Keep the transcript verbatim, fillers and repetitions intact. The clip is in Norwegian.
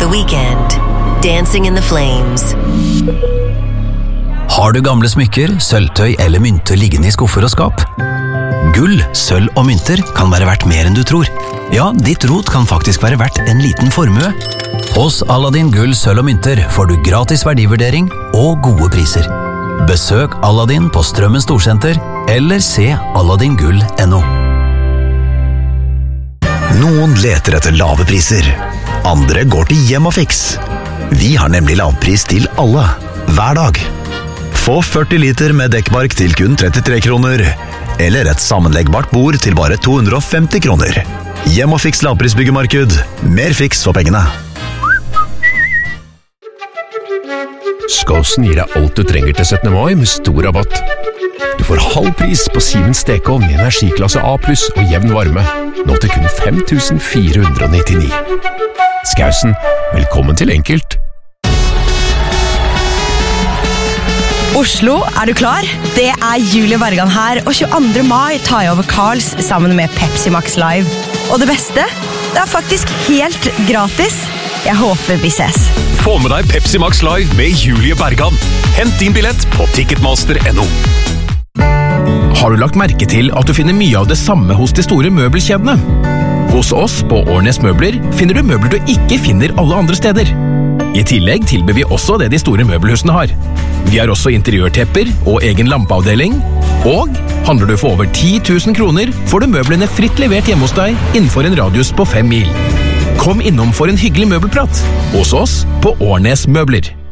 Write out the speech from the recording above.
The Weeknd, Dancing in the Flames. Har du gamle smykker, sølvtøy eller mynter liggende i skuffer og skap? Gull, sølv og mynter kan være verdt mer enn du tror. Ja, ditt rot kan faktisk være verdt en liten formue. Hos Aladdin Gull, sølv og mynter får du gratis verdivurdering og gode priser. Besøk Aladdin på Strømmen Storsenter eller se aladdin gull punktum no. Noen leter etter lave priser. Andre går til Hjem og Fix. Vi har nemlig lavpris til alle, hver dag. Få førti liter med dekkbark til kun trettitre kroner, eller et sammenleggbart bord til bare to hundre og femti kroner. Hjem og Fix lavprisbyggemarked. Mer fiks for pengene. Skåsen gir deg alt du trenger til syttende mai med stor rabatt. Du får halv pris på Siemens stekeovn i energiklasse A pluss og jevn varme. Nå til kun fem tusen fire hundre og nittini. Skausen, velkommen til Enkelt. Oslo, er du klar? Det er Julie Bergan her, og tjueandre mai tar jeg over Carls sammen med Pepsi Max Live. Og det beste, det er faktisk helt gratis. Jeg håper vi ses. Få med deg Pepsi Max Live med Julie Bergan. Hent din billett på ticketmaster punktum no. Har du lagt merke til at du finner mye av det samme hos de store møbelkjedene? Hos oss på Årnes Møbler finner du møbler du ikke finner alle andre steder. I tillegg tilbyr vi også det de store møbelhusene har. Vi har også interiørtepper og egen lampeavdeling. Og handler du for over ti tusen kroner, får du møblene fritt levert hjemme hos deg innenfor en radius på fem mil. Kom innom for en hyggelig møbelprat hos oss på Årnes Møbler.